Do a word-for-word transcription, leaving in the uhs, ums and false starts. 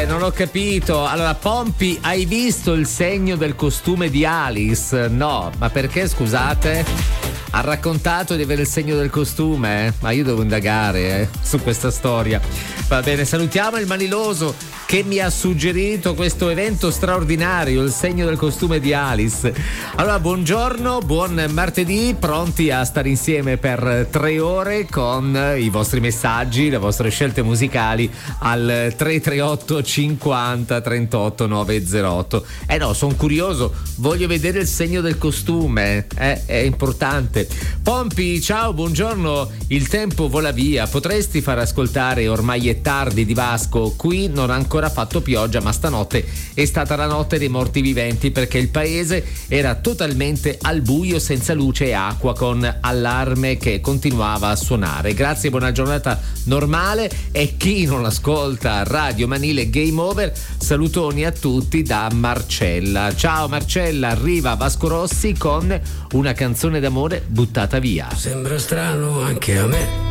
non ho capito. Allora, Pompi, hai visto il segno del costume di Alice? No, ma perché, scusate? Ha raccontato di avere il segno del costume? Ma io devo indagare eh, su questa storia. Va bene, salutiamo il Maniloso che mi ha suggerito questo evento straordinario, il segno del costume di Alice. Allora, buongiorno, buon martedì, pronti a stare insieme per tre ore con i vostri messaggi, le vostre scelte musicali al tre tre otto cinquanta trentotto novecentotto. Eh no, sono curioso, voglio vedere il segno del costume, eh, è importante. Pompi, ciao, buongiorno, il tempo vola via, potresti far ascoltare Ormai è tardi di Vasco? Qui non ha ancora fatto pioggia, ma stanotte è stata la notte dei morti viventi perché il paese era totalmente al buio, senza luce e acqua, con allarme che continuava a suonare. Grazie, buona giornata normale, e chi non ascolta Radio Manile Game Over, salutoni a tutti da Marcella. Ciao Marcella, arriva Vasco Rossi con Una canzone d'amore buttata via. Sembra strano anche a me